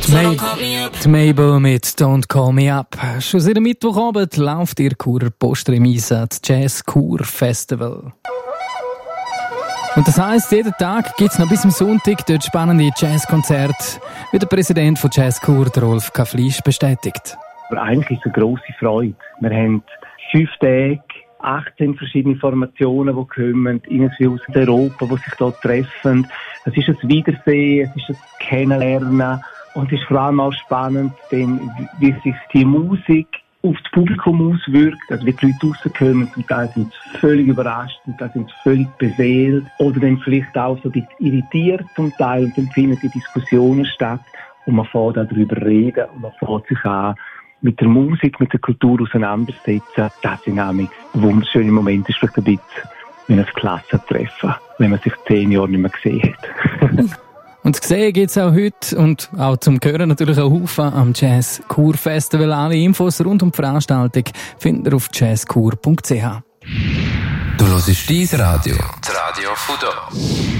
Die Mabel mit Don't Call Me Up. Schon seit Mittwochabend läuft ihr Churer Postremise, das Jazz Chur Festival. Und das heisst, jeden Tag gibt's noch bis zum Sonntag dort spannende Jazzkonzerte, wie der Präsident von Jazz Chur, Rolf Kaflisch, bestätigt. Aber eigentlich ist es eine grosse Freude. Wir haben 5 Tage, 18 verschiedene Formationen, die kommen, irgendwie aus Europa, die sich dort treffen. Es ist ein Wiedersehen, es ist ein Kennenlernen. Und es ist vor allem auch spannend, denn wie sich die Musik auf das Publikum auswirkt. Also wie die Leute rauskommen, zum Teil sind sie völlig überrascht, zum Teil sind sie völlig beseelt oder dann vielleicht auch so ein bisschen irritiert zum Teil. Und dann finden die Diskussionen statt und man fängt auch darüber reden und man fängt sich an mit der Musik, mit der Kultur auseinandersetzen. Das sind nämlich wunderschöne Momente. Das ist vielleicht ein bisschen wie ein Klassentreffen, wenn man sich 10 Jahre nicht mehr gesehen hat. Und gesehen gibt's auch heute und auch zum Hören natürlich auch Haufen am Jazz Chur Festival. Alle Infos rund um die Veranstaltung findet ihr auf jazzchur.ch. Du hörst dein Radio. Das Radio von da.